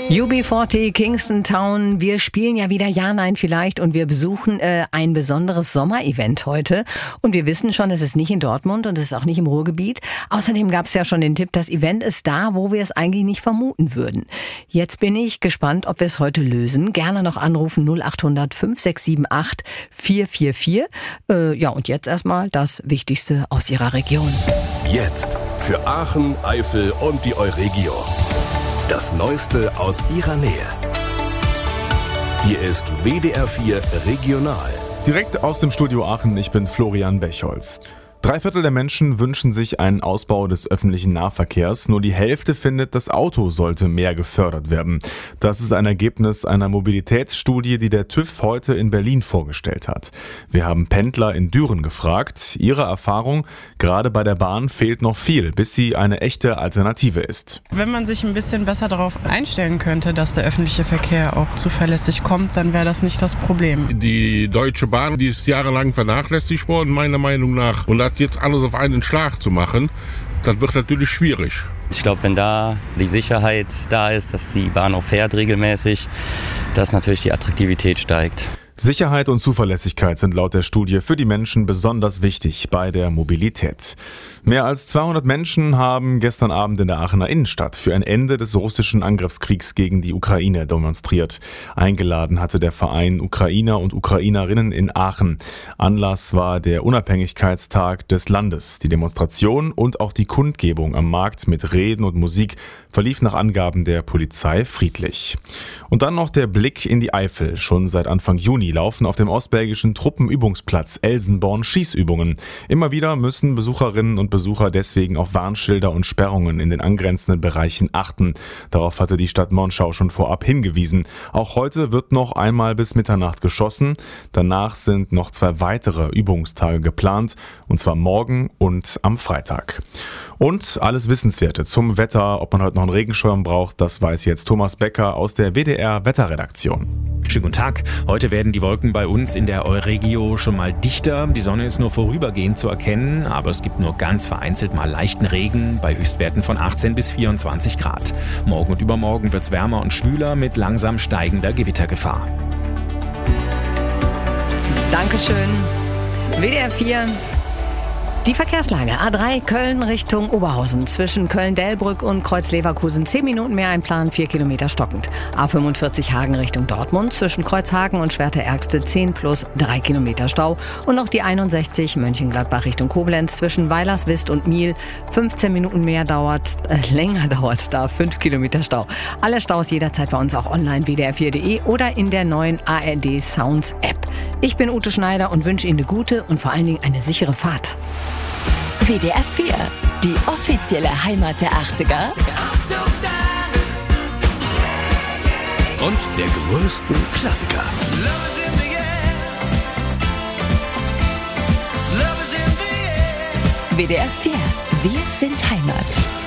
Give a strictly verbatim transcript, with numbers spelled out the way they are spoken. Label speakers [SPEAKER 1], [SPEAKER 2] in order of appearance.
[SPEAKER 1] U B vierzig, Kingston Town. Wir spielen ja wieder Ja, Nein vielleicht und wir besuchen äh, ein besonderes Sommerevent heute. Und wir wissen schon, es ist nicht in Dortmund und es ist auch nicht im Ruhrgebiet. Außerdem gab es ja schon den Tipp, das Event ist da, wo wir es eigentlich nicht vermuten würden. Jetzt bin ich gespannt, ob wir es heute lösen. Gerne noch anrufen null acht hundert fünf sechs sieben acht vier vier vier. Äh, ja, und jetzt erstmal das Wichtigste aus Ihrer Region.
[SPEAKER 2] Jetzt für Aachen, Eifel und die Euregio. Das Neueste aus Ihrer Nähe. Hier ist W D R vier Regional.
[SPEAKER 3] Direkt aus dem Studio Aachen, ich bin Florian Bechholz. Drei Viertel der Menschen wünschen sich einen Ausbau des öffentlichen Nahverkehrs. Nur die Hälfte findet, das Auto sollte mehr gefördert werden. Das ist ein Ergebnis einer Mobilitätsstudie, die der TÜV heute in Berlin vorgestellt hat. Wir haben Pendler in Düren gefragt. Ihre Erfahrung, gerade bei der Bahn fehlt noch viel, bis sie eine echte Alternative ist.
[SPEAKER 4] Wenn man sich ein bisschen besser darauf einstellen könnte, dass der öffentliche Verkehr auch zuverlässig kommt, dann wäre das nicht das Problem.
[SPEAKER 5] Die Deutsche Bahn, die ist jahrelang vernachlässigt worden, meiner Meinung nach. Und jetzt alles auf einen Schlag zu machen, das wird natürlich schwierig.
[SPEAKER 6] Ich glaube, wenn da die Sicherheit da ist, dass die Bahn auch fährt regelmäßig, dass natürlich die Attraktivität steigt.
[SPEAKER 3] Sicherheit und Zuverlässigkeit sind laut der Studie für die Menschen besonders wichtig bei der Mobilität. Mehr als zweihundert Menschen haben gestern Abend in der Aachener Innenstadt für ein Ende des russischen Angriffskriegs gegen die Ukraine demonstriert. Eingeladen hatte der Verein Ukrainer und Ukrainerinnen in Aachen. Anlass war der Unabhängigkeitstag des Landes. Die Demonstration und auch die Kundgebung am Markt mit Reden und Musik verlief nach Angaben der Polizei friedlich. Und dann noch der Blick in die Eifel. Schon seit Anfang Juni laufen auf dem ostbelgischen Truppenübungsplatz Elsenborn Schießübungen. Immer wieder müssen Besucherinnen und Besucher deswegen auf Warnschilder und Sperrungen in den angrenzenden Bereichen achten. Darauf hatte die Stadt Monschau schon vorab hingewiesen. Auch heute wird noch einmal bis Mitternacht geschossen. Danach sind noch zwei weitere Übungstage geplant, und zwar morgen und am Freitag. Und alles Wissenswerte zum Wetter, ob man heute noch einen Regenschirm braucht, das weiß jetzt Thomas Becker aus der W D R Wetterredaktion.
[SPEAKER 7] Schönen guten Tag. Heute werden die Wolken bei uns in der Euregio schon mal dichter. Die Sonne ist nur vorübergehend zu erkennen, aber es gibt nur ganz vereinzelt mal leichten Regen bei Höchstwerten von achtzehn bis vierundzwanzig Grad. Morgen und übermorgen wird es wärmer und schwüler mit langsam steigender Gewittergefahr.
[SPEAKER 1] Dankeschön. W D R vier. Die Verkehrslage. A drei Köln Richtung Oberhausen. Zwischen Köln-Delbrück und Kreuz-Leverkusen zehn Minuten mehr einplanen, vier Kilometer stockend. A fünfundvierzig Hagen Richtung Dortmund. Zwischen Kreuzhagen und Schwerte-Ärgste zehn plus drei Kilometer Stau. Und noch die einundsechzig Mönchengladbach Richtung Koblenz. Zwischen Weilerswist und Miel fünfzehn Minuten mehr dauert, äh, länger dauert es da, fünf Kilometer Stau. Alle Staus jederzeit bei uns auch online w d r vier punkt d e oder in der neuen A R D Sounds App. Ich bin Ute Schneider und wünsche Ihnen eine gute und vor allen Dingen eine sichere Fahrt.
[SPEAKER 8] W D R vier, die offizielle Heimat der achtziger.
[SPEAKER 2] Und der größten Klassiker.
[SPEAKER 8] W D R vier, wir sind Heimat.